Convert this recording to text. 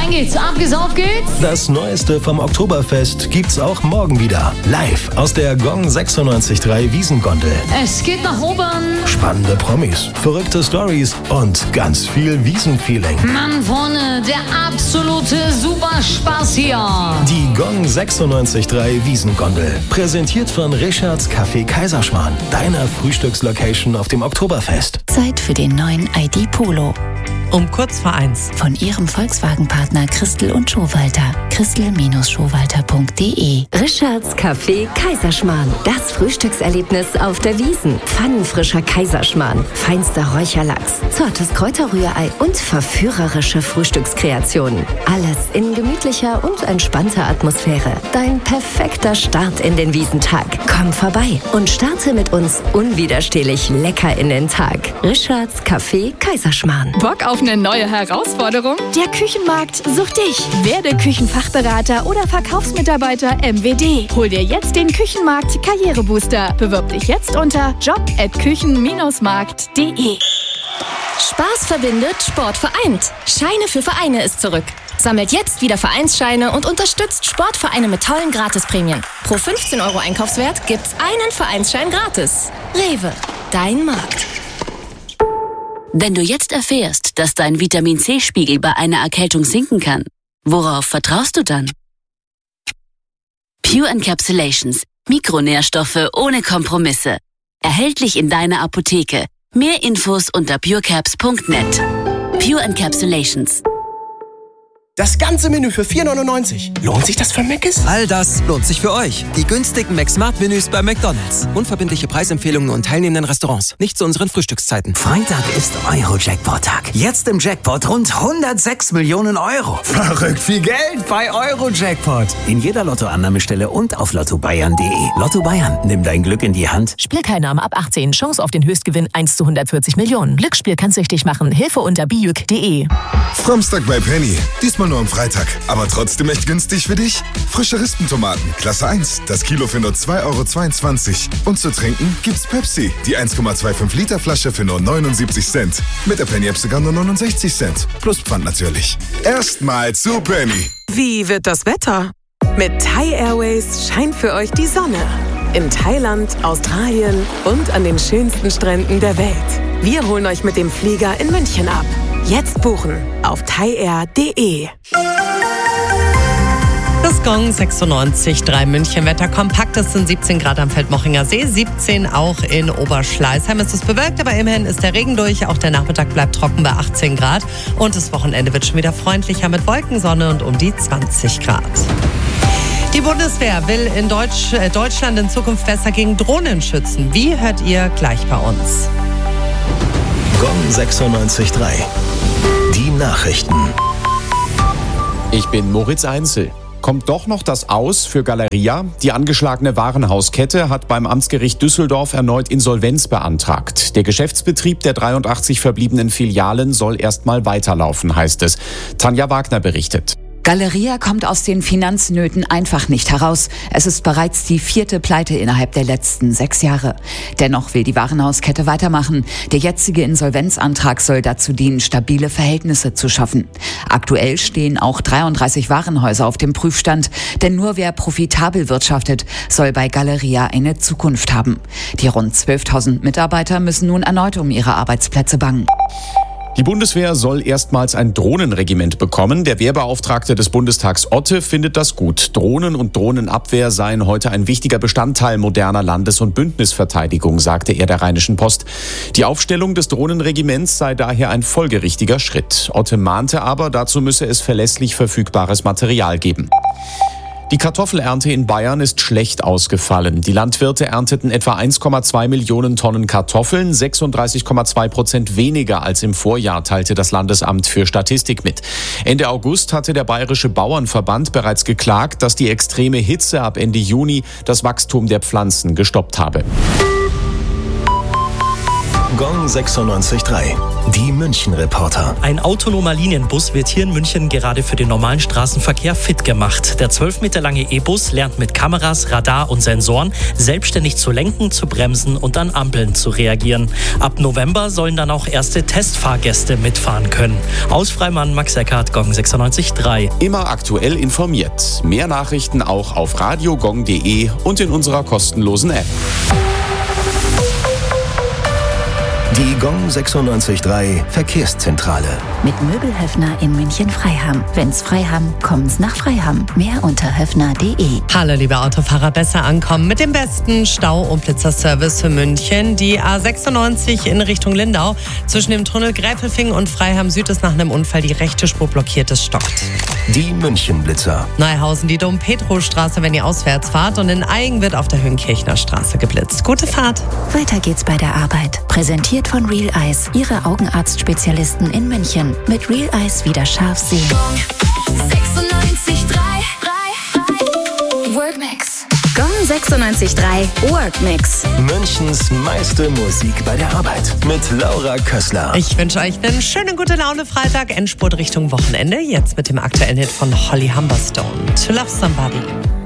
rein geht's, abgesauft geht's. Das Neueste vom Oktoberfest gibt's auch morgen wieder. Live aus der Gong 96.3 Wiesengondel. Es geht nach oben. Spannende Promis, verrückte Stories und ganz viel Wiesenfeeling. Mann, vorne, der absolute Superspaß hier. Die Gong 96.3 Wiesengondel. Präsentiert von Richards Café Kaiserschmarrn. Deiner Frühstückslocation auf dem Oktoberfest. Zeit für den neuen ID Polo. Um kurz vor 1. Von Ihrem Volkswagen-Partner Christel und Schowalter. Christel-Schowalter.de. Richards Café Kaiserschmarrn. Das Frühstückserlebnis auf der Wiesn. Pfannenfrischer Kaiserschmarrn, feinster Räucherlachs, zartes Kräuterrührei und verführerische Frühstückskreationen. Alles in gemütlicher und entspannter Atmosphäre. Dein perfekter Start in den Wiesentag. Komm vorbei und starte mit uns unwiderstehlich lecker in den Tag. Richards Café Kaiserschmarrn. Bock auf eine neue Herausforderung? Der Küchenmarkt sucht dich. Werde Küchenfachberater oder Verkaufsmitarbeiter MWD. Hol dir jetzt den Küchenmarkt Karrierebooster. Bewirb dich jetzt unter job@küchen-markt.de. Spaß verbindet, Sport vereint. Scheine für Vereine ist zurück. Sammelt jetzt wieder Vereinsscheine und unterstützt Sportvereine mit tollen Gratisprämien. Pro 15 € Einkaufswert gibt's einen Vereinsschein gratis. Rewe, dein Markt. Wenn du jetzt erfährst, dass dein Vitamin-C-Spiegel bei einer Erkältung sinken kann, worauf vertraust du dann? Pure Encapsulations. Mikronährstoffe ohne Kompromisse. Erhältlich in deiner Apotheke. Mehr Infos unter purecaps.net. Pure Encapsulations. Das ganze Menü für 4,99. Lohnt sich das für Mc's? All das lohnt sich für euch. Die günstigen McSmart-Menüs bei McDonald's. Unverbindliche Preisempfehlungen und teilnehmenden Restaurants. Nicht zu unseren Frühstückszeiten. Freitag ist Euro-Jackpot-Tag. Jetzt im Jackpot rund 106 Millionen €. Verrückt viel Geld bei Euro-Jackpot. In jeder Lottoannahmestelle und auf lottobayern.de. Lotto Bayern, nimm dein Glück in die Hand. Spielteilnahme ab 18. Chance auf den Höchstgewinn 1 zu 140 Millionen. Glücksspiel kann süchtig machen. Hilfe unter biuk.de. Samstag bei Penny. Diesmal nur am Freitag. Aber trotzdem echt günstig für dich? Frische Rispentomaten, Klasse 1. Das Kilo für nur 2,22 €. Und zu trinken gibt's Pepsi. Die 1,25 Liter Flasche für nur 79 Cent. Mit der Penny-App sogar nur 69 Cent. Plus Pfand natürlich. Erstmal zu Penny. Wie wird das Wetter? Mit Thai Airways scheint für euch die Sonne. In Thailand, Australien und an den schönsten Stränden der Welt. Wir holen euch mit dem Flieger in München ab. Jetzt buchen auf thaiair.de. Das Gong 96.3 München Wetter kompakt. Es sind 17 Grad am Feldmochinger See, 17 auch in Oberschleißheim. Es ist bewölkt, aber immerhin ist der Regen durch. Auch der Nachmittag bleibt trocken bei 18 Grad. Und das Wochenende wird schon wieder freundlicher mit Wolkensonne und um die 20 Grad. Die Bundeswehr will in Deutschland in Zukunft besser gegen Drohnen schützen. Wie hört ihr gleich bei uns? Gong 96.3. Die Nachrichten. Ich bin Moritz Einzel. Kommt doch noch das Aus für Galeria? Die angeschlagene Warenhauskette hat beim Amtsgericht Düsseldorf erneut Insolvenz beantragt. Der Geschäftsbetrieb der 83 verbliebenen Filialen soll erstmal weiterlaufen, heißt es. Tanja Wagner berichtet. Galeria kommt aus den Finanznöten einfach nicht heraus. Es ist bereits die 4. Pleite innerhalb der letzten 6 Jahre. Dennoch will die Warenhauskette weitermachen. Der jetzige Insolvenzantrag soll dazu dienen, stabile Verhältnisse zu schaffen. Aktuell stehen auch 33 Warenhäuser auf dem Prüfstand. Denn nur wer profitabel wirtschaftet, soll bei Galeria eine Zukunft haben. Die rund 12.000 Mitarbeiter müssen nun erneut um ihre Arbeitsplätze bangen. Die Bundeswehr soll erstmals ein Drohnenregiment bekommen. Der Wehrbeauftragte des Bundestags Otte findet das gut. Drohnen und Drohnenabwehr seien heute ein wichtiger Bestandteil moderner Landes- und Bündnisverteidigung, sagte er der Rheinischen Post. Die Aufstellung des Drohnenregiments sei daher ein folgerichtiger Schritt. Otte mahnte aber, dazu müsse es verlässlich verfügbares Material geben. Die Kartoffelernte in Bayern ist schlecht ausgefallen. Die Landwirte ernteten etwa 1,2 Millionen Tonnen Kartoffeln, 36,2% weniger als im Vorjahr, teilte das Landesamt für Statistik mit. Ende August hatte der Bayerische Bauernverband bereits geklagt, dass die extreme Hitze ab Ende Juni das Wachstum der Pflanzen gestoppt habe. Gong 96.3. Die München-Reporter. Ein autonomer Linienbus wird hier in München gerade für den normalen Straßenverkehr fit gemacht. Der 12 Meter lange E-Bus lernt mit Kameras, Radar und Sensoren selbstständig zu lenken, zu bremsen und an Ampeln zu reagieren. Ab November sollen dann auch erste Testfahrgäste mitfahren können. Aus Freimann, Max Eckhardt, Gong 96.3. Immer aktuell informiert. Mehr Nachrichten auch auf radiogong.de und in unserer kostenlosen App. Die Gong 96.3 Verkehrszentrale. Mit Möbelhöfner in München-Freiham. Wenn's Freiham, kommt's nach Freiham. Mehr unter höfner.de. Hallo liebe Autofahrer, besser ankommen mit dem besten Stau- und Blitzerservice für München. Die A96 in Richtung Lindau. Zwischen dem Tunnel Gräfelfing und Freiham Süd ist nach einem Unfall die rechte Spur blockiert, es stockt. Die München-Blitzer. Neuhausen, die Dom-Petro-Straße, wenn ihr auswärts fahrt, und in Aigen wird auf der Höhenkirchner Straße geblitzt. Gute Fahrt. Weiter geht's bei der Arbeit. Präsentiert von Real Eyes, Ihre Augenarztspezialisten in München. Mit Real Eyes wieder scharf sehen. 96.3 Workmix. Gong 96.3 Workmix. Münchens meiste Musik bei der Arbeit. Mit Laura Kössler. Ich wünsche euch einen schönen Gute-Laune-Freitag. Endspurt Richtung Wochenende. Jetzt mit dem aktuellen Hit von Holly Humberstone. To Love Somebody.